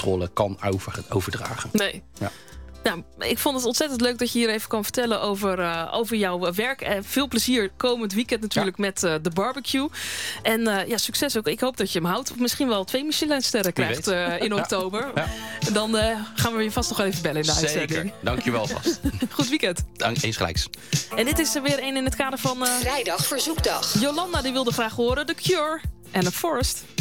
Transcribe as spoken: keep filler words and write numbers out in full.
controle kan over, overdragen. Nee. Ja. Nou, ik vond het ontzettend leuk dat je hier even kan vertellen over, uh, over jouw werk. En veel plezier komend weekend natuurlijk ja. met uh, de barbecue. En uh, ja, succes ook. Ik hoop dat je hem houdt. Of misschien wel twee Michelinsterren krijgt uh, in oktober. Ja. Ja. Dan uh, gaan we je vast nog wel even bellen in de Zeker. uitzending. Dank je wel vast. Goed weekend. Dank, eens gelijks. En dit is er weer een in het kader van... Uh, Vrijdag Verzoekdag. Jolanda die wilde graag horen The Cure en A Forest.